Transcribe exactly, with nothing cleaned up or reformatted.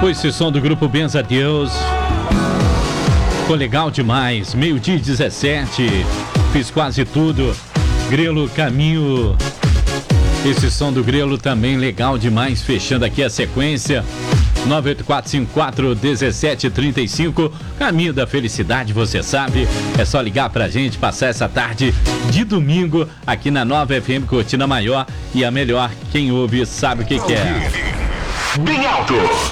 Foi esse som do grupo Benza Deus. Ficou legal demais. Meio-dia e dezessete. Fiz quase tudo. Grelo Caminho. Esse som do Grelo também legal demais. Fechando aqui a sequência. nove oito quatro cinco quatro um sete três cinco. Caminho da Felicidade, você sabe. É só ligar pra gente, passar essa tarde de domingo aqui na Nova F M Cortina Maior. E a melhor, quem ouve sabe o que quer. Bem alto.